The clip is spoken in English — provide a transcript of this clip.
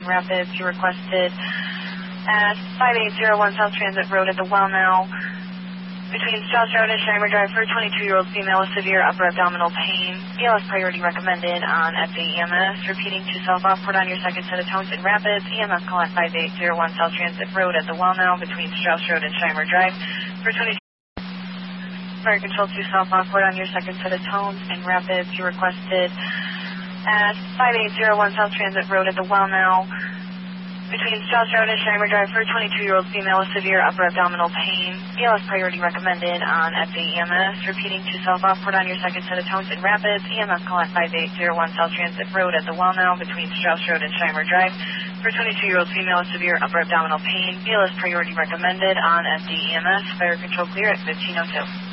Rapids. You requested at 5801 South Transit Road at the Well Now. Between Strauss Road and Scheimer Drive for a 22-year-old female with severe upper abdominal pain. BLS priority recommended on FA EMS. Repeating to self-off-port on your second set of tones in Rapids. EMS call at 5801 South Transit Road at the Well Now between Strauss Road and Scheimer Drive for 22. Fire control to self-off-port on your second set of tones in Rapids. You requested at 5801 South Transit Road at the Well Now. Between Strauss Road and Scheimer Drive for a 22-year-old female with severe upper abdominal pain. BLS priority recommended on FA EMS. Repeating to self-off-port on your second set of tones in Rapids. EMS call at 5801 South Transit Road at the Well Now between Strauss Road and Scheimer Drive for a 22-year-old female with severe upper abdominal pain. BLS priority recommended on FD EMS. Fire control clear at 1502.